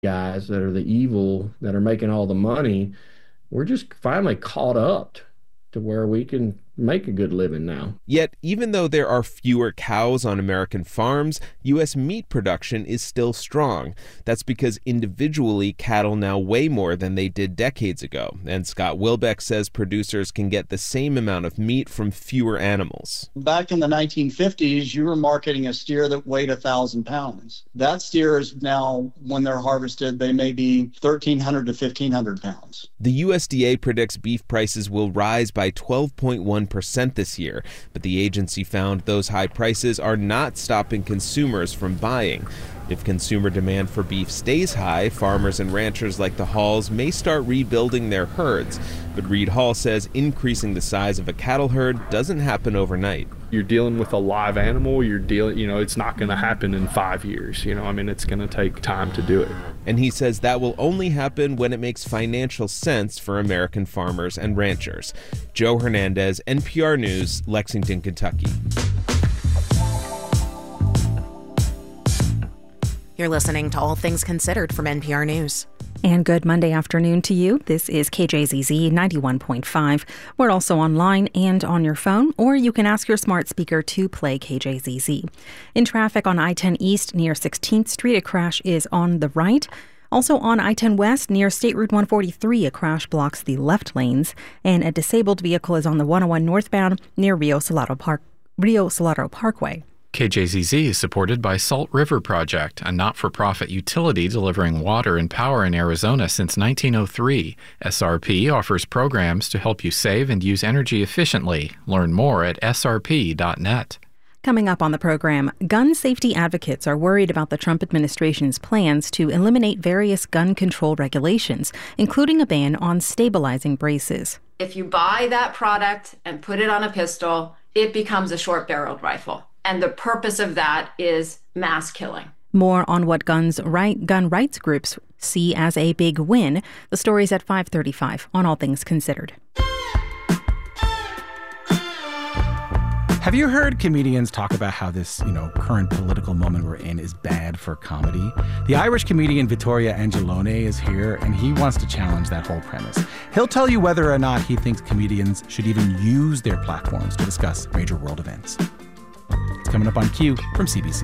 guys that are the evil that are making all the money, we're just finally caught up to where we can make a good living now. Yet, even though there are fewer cows on American farms, U.S. meat production is still strong. That's because individually, cattle now weigh more than they did decades ago. And Scott Wilbeck says producers can get the same amount of meat from fewer animals. Back in the 1950s, you were marketing a steer that weighed 1,000 pounds. That steer is now, when they're harvested, they may be 1,300 to 1,500 pounds. The USDA predicts beef prices will rise by 12.1% this year, but the agency found those high prices are not stopping consumers from buying. If consumer demand for beef stays high, farmers and ranchers like the Halls may start rebuilding their herds. But Reed Hall says increasing the size of a cattle herd doesn't happen overnight. You're dealing with a live animal, it's not going to happen in 5 years. It's going to take time to do it. And he says that will only happen when it makes financial sense for American farmers and ranchers. Joe Hernandez, NPR News, Lexington, Kentucky. You're listening to All Things Considered from NPR News. And good Monday afternoon to you. This is KJZZ 91.5. We're also online and on your phone, or you can ask your smart speaker to play KJZZ. In traffic on I-10 East near 16th Street, a crash is on the right. Also on I-10 West near State Route 143, a crash blocks the left lanes, and a disabled vehicle is on the 101 northbound near Rio Salado Parkway. KJZZ is supported by Salt River Project, a not-for-profit utility delivering water and power in Arizona since 1903. SRP offers programs to help you save and use energy efficiently. Learn more at srp.net. Coming up on the program, gun safety advocates are worried about the Trump administration's plans to eliminate various gun control regulations, including a ban on stabilizing braces. If you buy that product and put it on a pistol, it becomes a short-barreled rifle. And the purpose of that is mass killing. More on what gun rights groups see as a big win. The story's at 5:35 on All Things Considered. Have you heard comedians talk about how this, current political moment we're in is bad for comedy? The Irish comedian Vittorio Angelone is here, and he wants to challenge that whole premise. He'll tell you whether or not he thinks comedians should even use their platforms to discuss major world events. It's coming up on Q from CBC.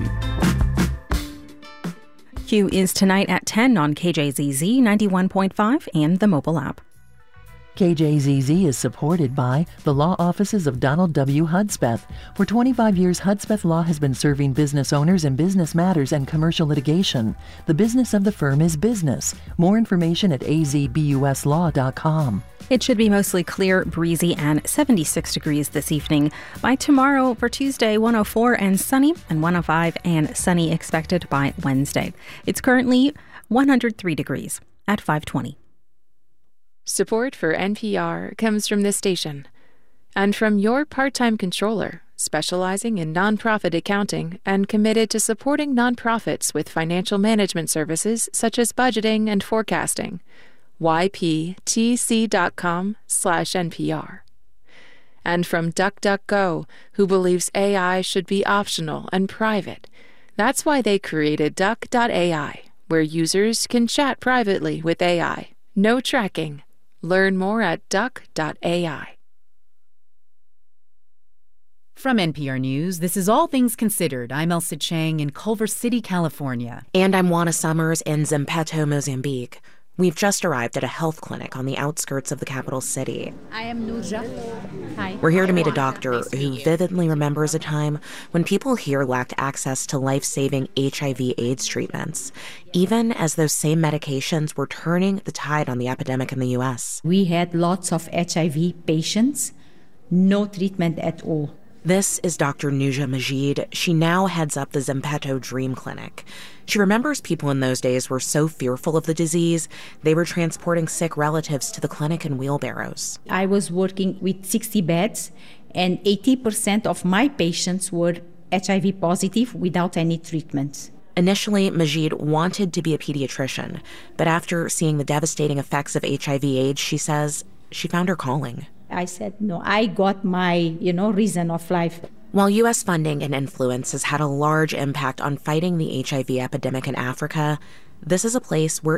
Q is tonight at 10 on KJZZ 91.5 and the mobile app. KJZZ is supported by the law offices of Donald W. Hudspeth. For 25 years, Hudspeth Law has been serving business owners in business matters and commercial litigation. The business of the firm is business. More information at azbuslaw.com. It should be mostly clear, breezy, and 76 degrees this evening. By tomorrow, for Tuesday, 104 and sunny, and 105 and sunny expected by Wednesday. It's currently 103 degrees at 5:20. Support for NPR comes from this station and from your part-time controller, specializing in nonprofit accounting and committed to supporting nonprofits with financial management services such as budgeting and forecasting. yptc.com/NPR. And from DuckDuckGo, who believes AI should be optional and private. That's why they created Duck.ai, where users can chat privately with AI. No tracking. Learn more at Duck.ai. From NPR News, this is All Things Considered. I'm Elsa Chang in Culver City, California. And I'm Juana Summers in Zampeto, Mozambique. We've just arrived at a health clinic on the outskirts of the capital city. I am Nuja. Hi. We're here to meet a doctor who vividly remembers a time when people here lacked access to life-saving HIV/AIDS treatments, even as those same medications were turning the tide on the epidemic in the U.S. We had lots of HIV patients, no treatment at all. This is Dr. Nuja Majid. She now heads up the Zampeto Dream Clinic. She remembers people in those days were so fearful of the disease, they were transporting sick relatives to the clinic in wheelbarrows. I was working with 60 beds, and 80% of my patients were HIV positive without any treatment. Initially, Majid wanted to be a pediatrician, but after seeing the devastating effects of HIV/AIDS, she says she found her calling. I said, no, I got my, reason of life. While U.S. funding and influence has had a large impact on fighting the HIV epidemic in Africa, This is a place where